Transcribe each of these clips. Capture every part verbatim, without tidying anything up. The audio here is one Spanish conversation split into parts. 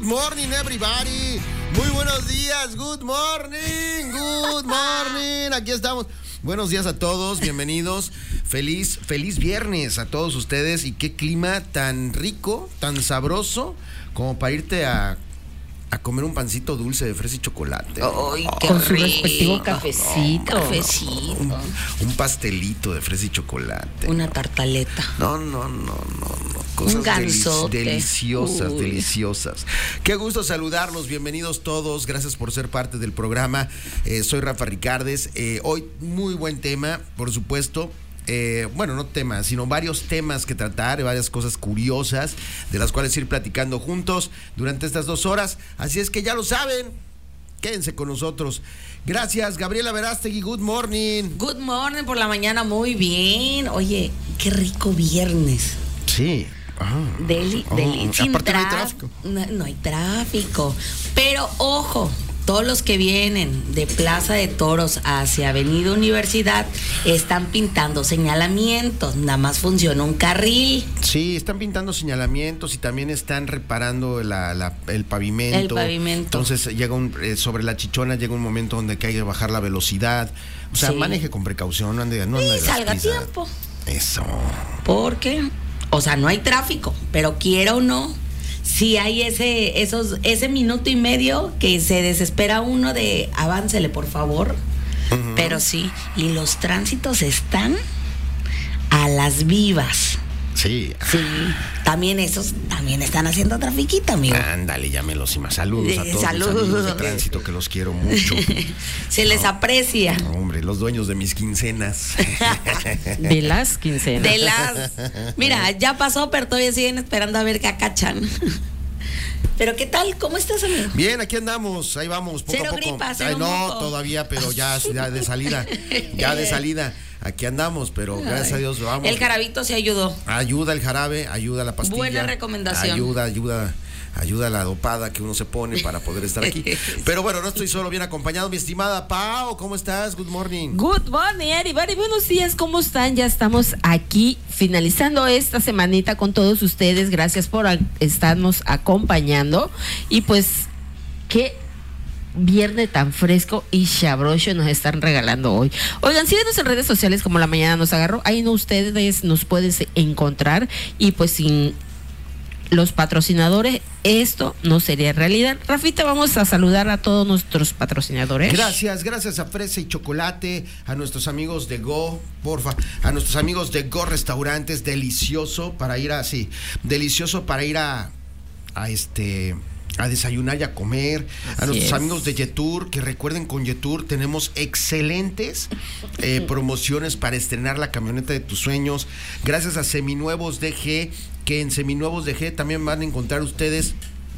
Good morning, everybody. Muy buenos días. Good morning. Good morning. Aquí estamos. Buenos días a todos. Bienvenidos. Feliz, feliz viernes a todos ustedes. Y qué clima tan rico, tan sabroso, como para irte a, a comer un pancito dulce de fresa y chocolate. ¡Ay, qué Con su rico! respectivo cafecito. Oh, cafecito. Un, un pastelito de fresa y chocolate. Una tartaleta. No, no, no, no, no. Cosas Un gansote. deli- deliciosas, Uy. deliciosas. Qué gusto saludarlos, bienvenidos todos, gracias por ser parte del programa. Eh, soy Rafa Ricardes. Eh, hoy muy buen tema, por supuesto. Eh, bueno, no temas, sino varios temas que tratar, varias cosas curiosas de las cuales ir platicando juntos durante estas dos horas. Así es que ya lo saben, quédense con nosotros. Gracias, Gabriela Verástegui, good morning. Good morning por la mañana, muy bien. Oye, qué rico viernes. Sí. Ah. Deli, Oh, deli. Sin aparte no hay tra- tráfico. No, no hay tráfico. Pero ojo, todos los que vienen de Plaza de Toros hacia Avenida Universidad están pintando señalamientos. Nada más funciona un carril. Sí, están pintando señalamientos y también están reparando la, la- el pavimento. El pavimento. Entonces llega un, eh, sobre la Chichona llega un momento donde hay que bajar la velocidad. O sea, Sí. maneje con precaución, no ande, no ande Y de las salga a prisas. tiempo. Eso. Porque, o sea, no hay tráfico, pero quiera o no, sí hay ese, esos, ese minuto y medio que se desespera uno de aváncele, por favor. Ujú. Pero sí, y los tránsitos están a las vivas. Sí. Sí, también esos también están haciendo trafiquito, amigo. Ándale, llámelos y más. Saludos a Eh, todos saludos. los amigos de tránsito que los quiero mucho. Se les aprecia. No, hombre, los dueños de mis quincenas. De las quincenas. De las. Mira, ya pasó, pero todavía siguen esperando a ver qué acachan. Pero ¿qué tal? ¿Cómo estás, amigo? Bien, aquí andamos, ahí vamos, poco Cero a poco. gripa, cero Ay, no, moco. todavía, pero ya, ya de salida, ya de salida. Aquí andamos, pero gracias a Dios vamos. El jarabito se ayudó. Ayuda el jarabe, ayuda la pastilla. Buena recomendación. Ayuda, ayuda, ayuda la dopada que uno se pone para poder estar aquí. Pero bueno, no estoy solo, bien acompañado. Mi estimada Pao, ¿cómo estás? Good morning. Good morning, everybody. Buenos días, ¿cómo están? Ya estamos aquí finalizando esta semanita con todos ustedes. Gracias por a- estarnos acompañando. Y pues, qué viernes tan fresco y sabroso nos están regalando hoy. Oigan, síguenos en redes sociales como La Mañana Nos Agarró. Ahí no ustedes nos pueden encontrar. Y pues sin los patrocinadores, esto no sería realidad. Rafita, vamos a saludar a todos nuestros patrocinadores. Gracias, gracias a Fresa y Chocolate, a nuestros amigos de Go, porfa, a nuestros amigos de Go Restaurantes, delicioso para ir a, sí, delicioso para ir a, a este... a desayunar y a comer. Así A nuestros es. amigos de Yetur, que recuerden, con Yetur tenemos excelentes eh, promociones para estrenar la camioneta de tus sueños. Gracias a Seminuevos D G, que en Seminuevos D G también van a encontrar ustedes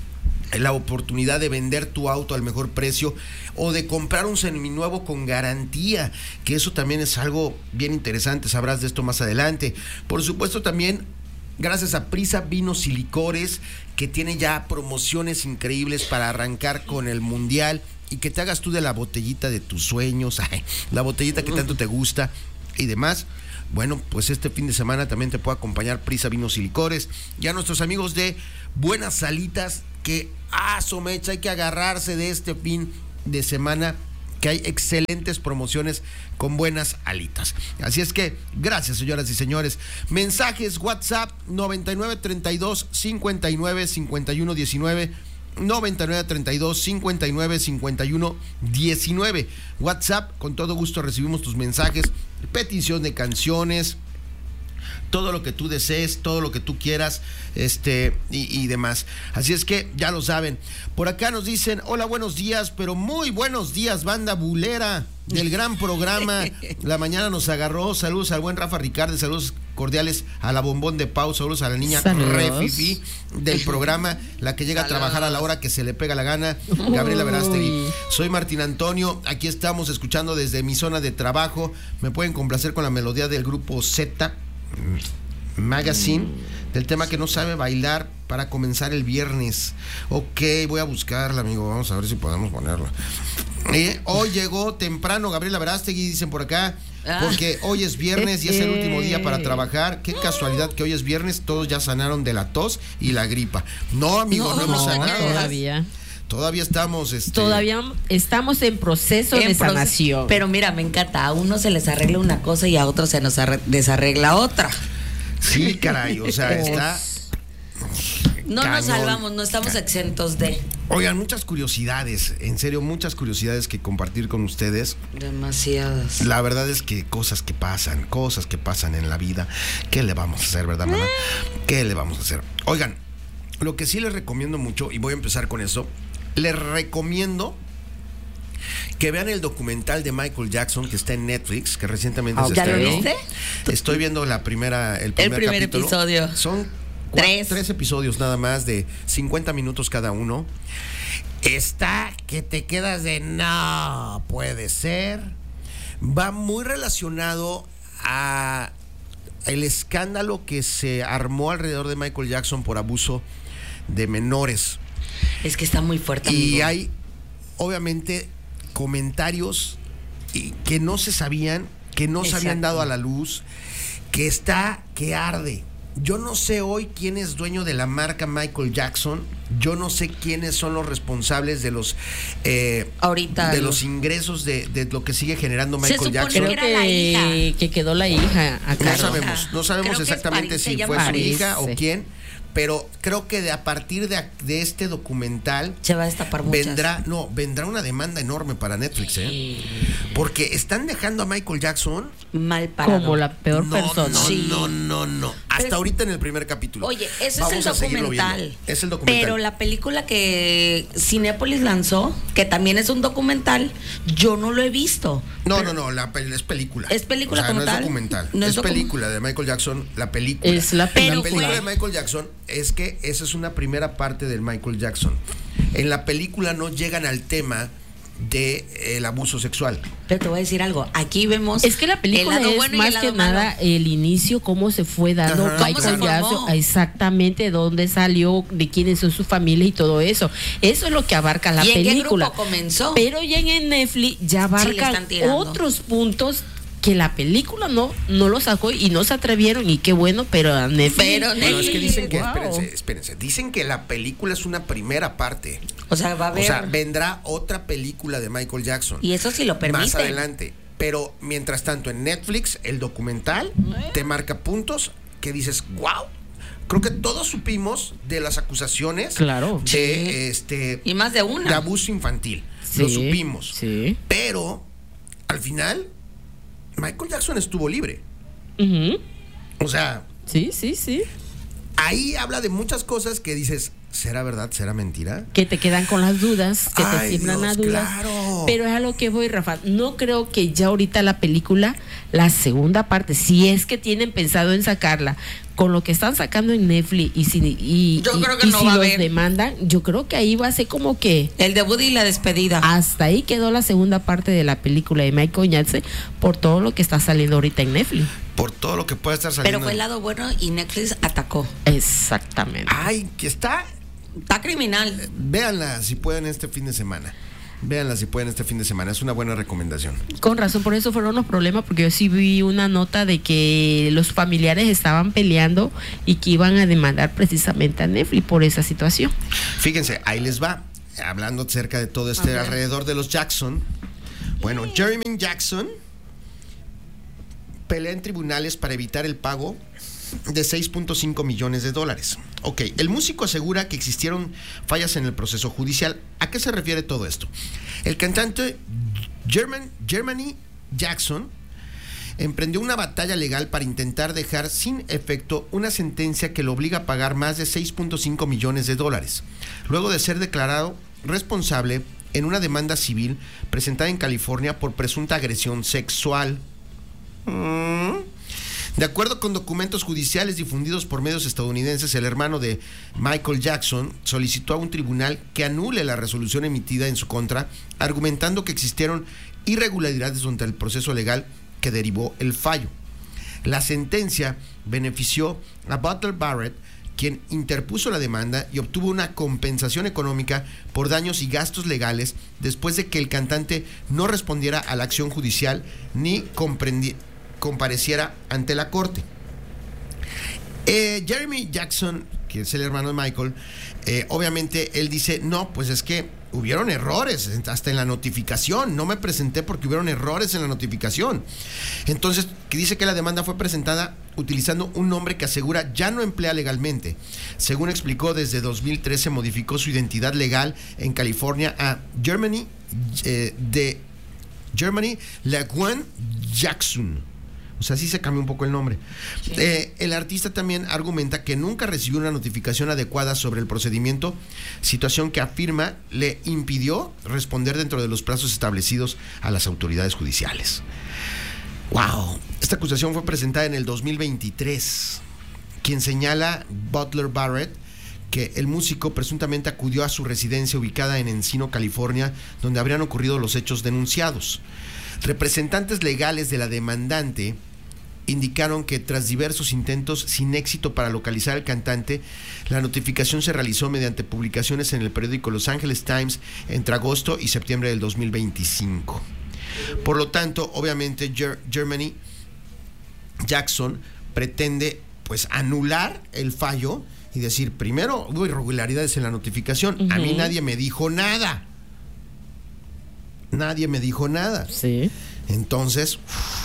la oportunidad de vender tu auto al mejor precio o de comprar un seminuevo con garantía, que eso también es algo bien interesante. Sabrás de esto más adelante. Por supuesto, también gracias a Prisa Vinos y Licores, que tiene ya promociones increíbles para arrancar con el Mundial y que te hagas tú de la botellita de tus sueños, ay, la botellita que tanto te gusta y demás. Bueno, pues este fin de semana también te puede acompañar Prisa Vinos y Licores. Ya nuestros amigos de Buenas Salitas, que a su mecha hay que agarrarse de este fin de semana, que hay excelentes promociones con buenas alitas. Así es que, gracias, señoras y señores. Mensajes, WhatsApp, noventa y nueve treinta y dos cincuenta y nueve cincuenta y uno diecinueve, noventa y nueve treinta y dos cincuenta y nueve cincuenta y uno diecinueve. WhatsApp, con todo gusto recibimos tus mensajes, petición de canciones, todo lo que tú desees, todo lo que tú quieras, este, y, y demás. Así es que ya lo saben. Por acá nos dicen, hola, buenos días, pero muy buenos días, banda bulera del gran programa. La mañana nos agarró. Saludos al buen Rafa Ricardes, saludos cordiales a la Bombón de Pau, saludos a la niña Refifi del programa, la que llega a trabajar a la hora que se le pega la gana, Gabriela Verástegui. Soy Martín Antonio, aquí estamos escuchando desde mi zona de trabajo. Me pueden complacer con la melodía del grupo Z Magazine, del tema que no sabe bailar, para comenzar el viernes. Ok, voy a buscarla, amigo. Vamos a ver si podemos ponerla. Eh, hoy llegó temprano Gabriela Verástegui, dicen por acá. Porque hoy es viernes y es el último día para trabajar. Qué casualidad que hoy es viernes, todos ya sanaron de la tos y la gripa. No, amigo, no, no hemos no, sanado. Todavía. Todavía estamos... Este... Todavía estamos en proceso en de proceso, sanación. Pero mira, me encanta. A uno se les arregla una cosa y a otro se nos arre- desarregla otra. Sí, caray, o sea, está... No Cañón. nos salvamos, no estamos exentos de... Oigan, muchas curiosidades, en serio, muchas curiosidades que compartir con ustedes. Demasiadas. La verdad es que cosas que pasan, cosas que pasan en la vida. ¿Qué le vamos a hacer, verdad, mamá? ¿Qué le vamos a hacer? Oigan, lo que sí les recomiendo mucho, y voy a empezar con eso, les recomiendo que vean el documental de Michael Jackson que está en Netflix, que recientemente se ¿Ya lo estrenó. viste? Estoy viendo la primera, el primer, El primer capítulo. episodio. Son cua- Tres. tres episodios nada más de cincuenta minutos cada uno. Está que te quedas de no puede ser. Va muy relacionado a el escándalo que se armó alrededor de Michael Jackson por abuso de menores. Es que está muy fuerte, Y amigo. hay, obviamente, comentarios y- que no se sabían, que no se habían Exacto. dado a la luz, que está, que arde. Yo no sé hoy quién es dueño de la marca Michael Jackson. Yo no sé quiénes son los responsables de los eh, Ahorita de lo- los ingresos de, de lo que sigue generando Se Michael supone Jackson. Creo que era la que, hija. que quedó la hija a No cargo. sabemos, no sabemos Creo que es exactamente París, si ella fue su parece. hija o quién, pero creo que de a partir de, de este documental Se va a destapar muchas. vendrá, no, vendrá una demanda enorme para Netflix, ¿eh? Porque están dejando a Michael Jackson Mal parado. Como la peor no, persona. No, Sí. no, no, no. Hasta Pero- ahorita en el primer capítulo. Oye, eso Vamos es el a seguirlo documental. viendo. Es el documental. Pero la película que Cinépolis lanzó, que también es un documental, yo no lo he visto. No, Pero- no, no, la pel- es película. ¿Es película o sea, como no tal? es documental. No es es docu- película de Michael Jackson, la película. Es la la película. película fue- de Michael Jackson es que esa es una primera parte del Michael Jackson. En la película no llegan al tema de el abuso sexual. Pero te voy a decir algo. Aquí vemos. Es que la película el lado es bueno y más el lado que nada malo. el inicio, cómo se fue dando Ajá. ¿Cómo se Michael formó? Jackson, exactamente dónde salió, de quiénes son su familia y todo eso. Eso es lo que abarca la ¿Y en qué película. grupo comenzó? Pero ya en Netflix ya Sí, le abarca están tirando. otros puntos que la película no no lo sacó y no se atrevieron, y qué bueno, pero a Netflix. Pero Bueno, es que dicen que, Wow. espérense, espérense, dicen que la película es una primera parte. O sea, va a haber. O sea, vendrá otra película de Michael Jackson. Y eso sí lo permite. Más adelante. Pero mientras tanto, en Netflix, el documental te marca puntos que dices, wow. Creo que todos supimos de las acusaciones Claro. de Sí. este Y más de una. de abuso infantil. Sí, Lo supimos. Sí. Pero al final, Michael Jackson estuvo libre. Ujú. O sea, Sí, sí, sí. ahí habla de muchas cosas que dices, ¿será verdad? ¿Será mentira? Que te quedan con las dudas, que te Ay, siembran Dios, las dudas. claro. Pero es a lo que voy, Rafa. No creo que ya ahorita la película, la segunda parte, si es que tienen pensado en sacarla, con lo que están sacando en Netflix y si, y, Yo y- creo que y no si va a los haber. demandan, yo creo que ahí va a ser como que El debut y la despedida. hasta ahí quedó la segunda parte de la película de Michael Jackson por todo lo que está saliendo ahorita en Netflix. Por todo lo que puede estar saliendo. Pero fue el lado bueno y Netflix atacó. Exactamente. Ay, que está. Está criminal. Véanla si pueden este fin de semana. Véanla si pueden este fin de semana. Es una buena recomendación. Con razón, por eso fueron los problemas, porque yo sí vi una nota de que los familiares estaban peleando y que iban a demandar precisamente a Netflix por esa situación. Fíjense, ahí les va. Hablando acerca de todo este Ajá. alrededor de los Jackson. Bueno, Jeremy Jackson pelea en tribunales para evitar el pago de seis punto cinco millones de dólares. Ok, el músico asegura que existieron fallas en el proceso judicial. ¿A qué se refiere todo esto? El cantante German, Germany Jackson emprendió una batalla legal para intentar dejar sin efecto una sentencia que lo obliga a pagar más de seis punto cinco millones de dólares, luego de ser declarado responsable en una demanda civil presentada en California por presunta agresión sexual. Mm. De acuerdo con documentos judiciales difundidos por medios estadounidenses, el hermano de Michael Jackson solicitó a un tribunal que anule la resolución emitida en su contra, argumentando que existieron irregularidades durante el proceso legal que derivó el fallo. La sentencia benefició a Butler Barrett, quien interpuso la demanda y obtuvo una compensación económica por daños y gastos legales después de que el cantante no respondiera a la acción judicial ni compareciera ante la corte. Eh, Jeremy Jackson, que es el hermano de Michael, eh, obviamente él dice, no, pues es que hubieron errores hasta en la notificación, no me presenté porque hubieron errores en la notificación. Entonces, que dice que la demanda fue presentada utilizando un nombre que asegura ya no emplea legalmente. Según explicó, desde dos mil trece modificó su identidad legal en California a Germany, eh, de Germany LaGuan Jackson. O sea, sí se cambió un poco el nombre. Sí. Eh, el artista también argumenta que nunca recibió una notificación adecuada sobre el procedimiento, situación que afirma le impidió responder dentro de los plazos establecidos a las autoridades judiciales. ¡Wow! Esta acusación fue presentada en el dos mil veintitrés, quien señala Butler Barrett que el músico presuntamente acudió a su residencia ubicada en Encino, California, donde habrían ocurrido los hechos denunciados. Representantes legales de la demandante indicaron que tras diversos intentos sin éxito para localizar al cantante, la notificación se realizó mediante publicaciones en el periódico Los Angeles Times entre agosto y septiembre del dos mil veinticinco. Por lo tanto, obviamente, Ger- Germany Jackson pretende pues anular el fallo y decir, primero, hubo irregularidades en la notificación, uh-huh. A mí nadie me dijo nada. Nadie me dijo nada. Sí. Entonces,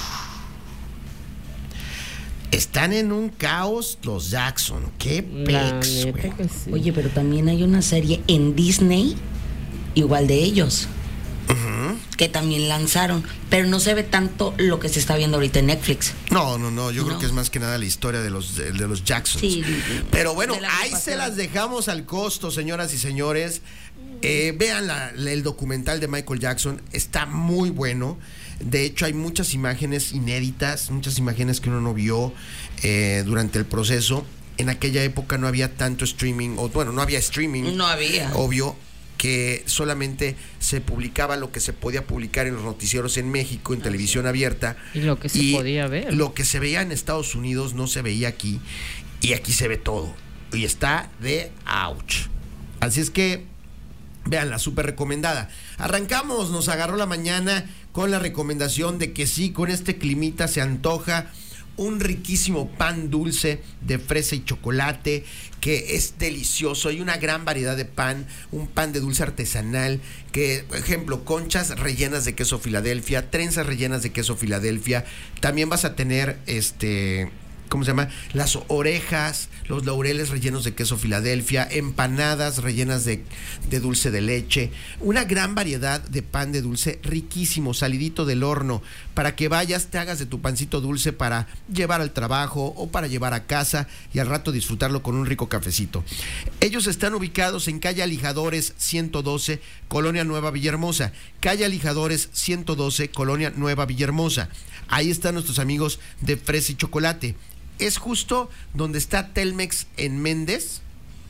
están en un caos los Jackson. Qué pex, güey. Sí. Oye, pero también hay una serie en Disney, igual de ellos, uh-huh. que también lanzaron, pero no se ve tanto lo que se está viendo ahorita en Netflix. No, no, no, yo no. creo que es más que nada la historia de los, de, de los Jacksons. Sí, pero bueno, ahí se las dejamos al costo, señoras y señores. Eh, vean la, la, el documental de Michael Jackson, está muy bueno. De hecho, hay muchas imágenes inéditas, muchas imágenes que uno no vio eh, durante el proceso. En aquella época no había tanto streaming, o bueno, no había streaming. No había. Obvio, que solamente se publicaba lo que se podía publicar en los noticieros en México, en televisión abierta. Y lo que se y podía ver. Lo que se veía en Estados Unidos no se veía aquí, y aquí se ve todo. Y está de ouch. Así es que vean, la súper recomendada. Arrancamos, nos agarró la mañana con la recomendación de que sí, con este climita se antoja un riquísimo pan dulce de fresa y chocolate que es delicioso. Hay una gran variedad de pan, un pan de dulce artesanal que, por ejemplo, conchas rellenas de queso Filadelfia, trenzas rellenas de queso Filadelfia. También vas a tener este... ¿cómo se llama? Las orejas, los laureles rellenos de queso Filadelfia, empanadas rellenas de, de dulce de leche, una gran variedad de pan de dulce riquísimo, salidito del horno, para que vayas, te hagas de tu pancito dulce para llevar al trabajo o para llevar a casa y al rato disfrutarlo con un rico cafecito. Ellos están ubicados en calle Alijadores ciento doce, Colonia Nueva Villahermosa, calle Alijadores ciento doce, Colonia Nueva Villahermosa. Ahí están nuestros amigos de Fresa y Chocolate. Es justo donde está Telmex en Méndez.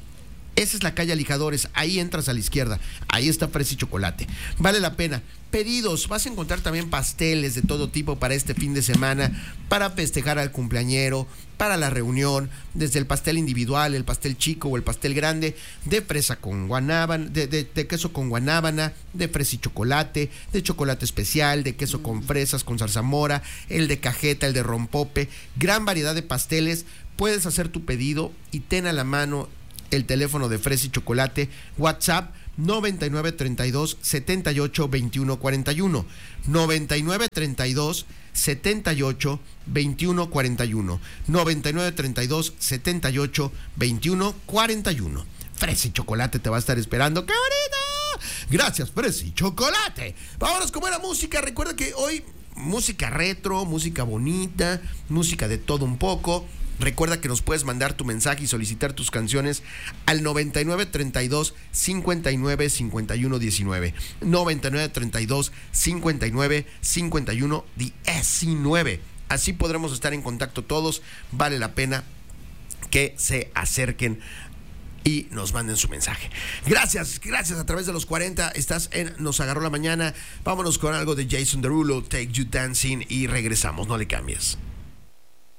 Esa es la calle Alijadores, ahí entras a la izquierda, ahí está Fresa y Chocolate. Vale la pena. Pedidos, vas a encontrar también pasteles de todo tipo para este fin de semana, para festejar al cumpleañero, para la reunión, desde el pastel individual, el pastel chico o el pastel grande, de fresa con guanábana, de, de, de queso con guanábana, de fresa y chocolate, de chocolate especial, de queso con fresas, con zarzamora, el de cajeta, el de rompope, gran variedad de pasteles. Puedes hacer tu pedido y ten a la mano el teléfono de Fresa y Chocolate, WhatsApp noventa y nueve treinta y dos setenta y ocho veintiuno cuarenta y uno, noventa y nueve treinta y dos setenta y ocho veintiuno cuarenta y uno, noventa y nueve treinta y dos setenta y ocho veintiuno cuarenta y uno. Fresa y Chocolate te va a estar esperando. ¡Qué bonito! Gracias, Fresa y Chocolate. Vámonos con buena música. Recuerda que hoy música retro, música bonita, música de todo un poco. Recuerda que nos puedes mandar tu mensaje y solicitar tus canciones al noventa y nueve treinta y dos cincuenta y nueve cincuenta y uno diecinueve. noventa y nueve treinta y dos cincuenta y nueve cincuenta y uno diecinueve. Así podremos estar en contacto todos. Vale la pena que se acerquen y nos manden su mensaje. Gracias, gracias a través de los cuarenta. Estás en Nos Agarró la Mañana. Vámonos con algo de Jason Derulo, Take You Dancing, y regresamos. No le cambies.